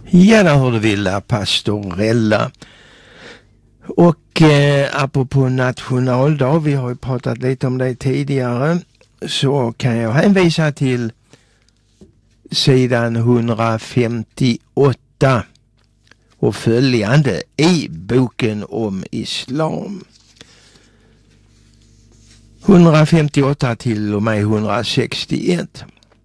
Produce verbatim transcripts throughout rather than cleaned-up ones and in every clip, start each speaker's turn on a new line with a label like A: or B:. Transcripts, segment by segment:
A: Ja, där hörde vi La Pastorella. Och eh, apropå nationaldag, vi har ju pratat lite om det tidigare, så kan jag hänvisa till sidan hundrafemtioåtta och följande i boken om islam. hundrafemtioåtta till och med hundrasextioett.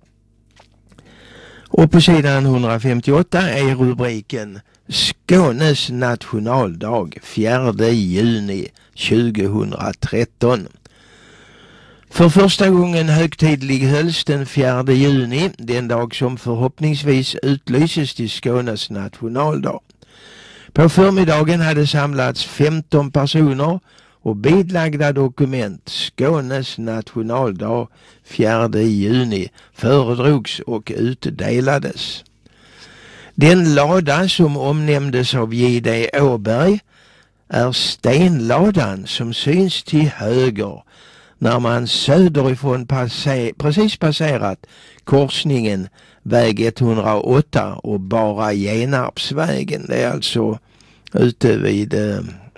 A: Och på sidan hundrafemtioåtta är rubriken Skånes nationaldag fjärde juni tjugohundratretton. För första gången högtidlig hölls den fjärde juni, den dag som förhoppningsvis utlyses till Skånes nationaldag. På förmiddagen hade samlats femton personer och bidlagda dokument Skånes nationaldag fjärde juni föredrogs och utdelades. Den lada som omnämndes av J D Åberg är stenladan som syns till höger när man söderifrån passe, precis passerat korsningen väg etthundraåtta och bara Genarpsvägen. Det är alltså ute vid eh,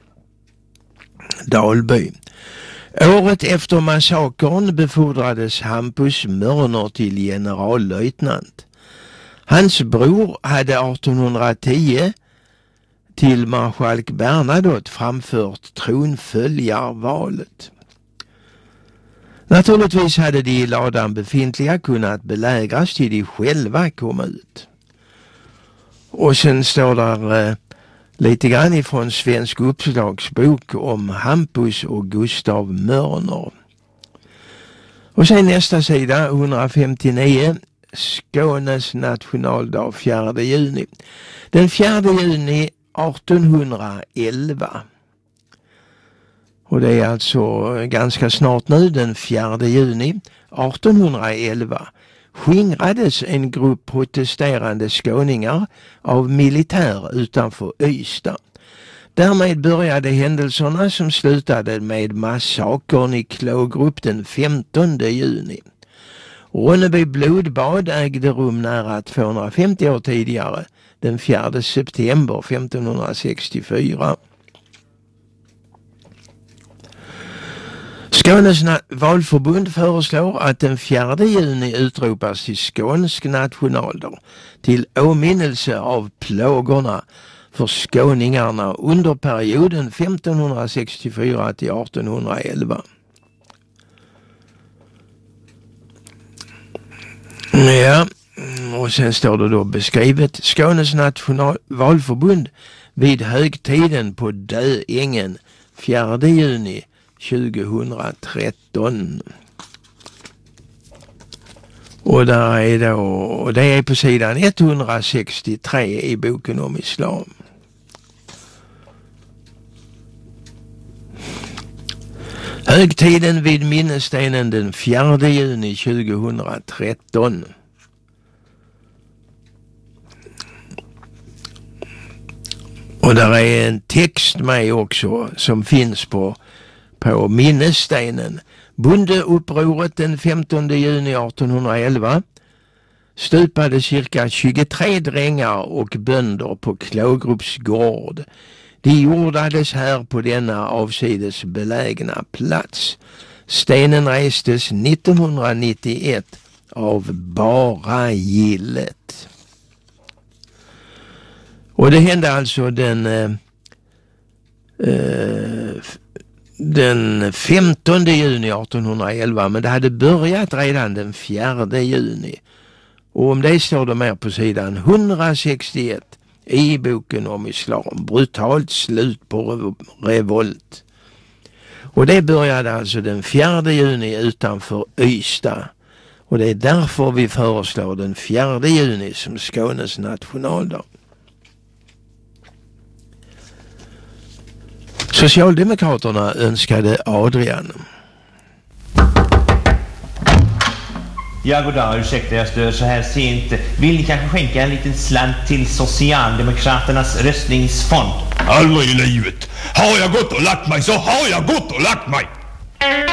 A: Dalby. Året efter massakern befordrades Hampus Mörner till generallöjtnant. Hans bror hade artonhundratio till marskalk Bernadotte framfört tronföljarvalet. Naturligtvis hade de i ladan befintliga kunnat belägras till de själva kom ut. Och sen står där eh, lite grann ifrån Svensk uppslagsbok om Hampus och Gustav Mörner. Och sen nästa sida, hundrafemtionio, Skånes nationaldag fjärde juni. Den fjärde juni artonhundraelva. Och det är alltså ganska snart nu, den fjärde juni artonhundraelva, skingrades en grupp protesterande skåningar av militär utanför Ystad. Därmed började händelserna som slutade med massakern i Klågrupp den femtonde juni. Ronneby blodbad ägde rum nära tvåhundrafemtio år tidigare, den fjärde september femtonhundrasextiofyra. Skånes valförbund föreslår att den fjärde juni utropas till skånsk nationaldag till åminnelse av plågorna för skåningarna under perioden femtonhundrasextiofyra till artonhundraelva. Ja, och sen står det då beskrivet Skånes nationalvalförbund vid högtiden på Döängen fjärde juni tjugohundratretton. Och där är då, och det är på sidan etthundrasextiotre i boken om islam. Högtiden vid minnesstenen den fjärde juni tjugohundratretton. Och där är en text med också som finns på på minnesstenen. Bondeupproret den femtonde juni artonhundraelva stupade cirka tjugotre drängar och bönder på Klågrupps gård. De jordades här på denna avsides belägna plats. Stenen restes nittonhundranittioett av bara gillet. Och det hände alltså den eh, eh, den femtonde juni artonhundraelva, men det hade börjat redan den fjärde juni. Och om det står det mer på sidan hundrasextioett i boken om islam, brutalt slut på revolt. Och det började alltså den fjärde juni utanför Ystad. Och det är därför vi föreslår den fjärde juni som Skånes nationaldag. Socialdemokraterna önskade Adrian.
B: Ja, god dag. Ursäkta, jag stör så här sent. Vill ni kanske skänka en liten slant till Socialdemokraternas röstningsfond?
C: Aldrig i livet. Har jag gått och lagt mig så har jag gått och lagt mig.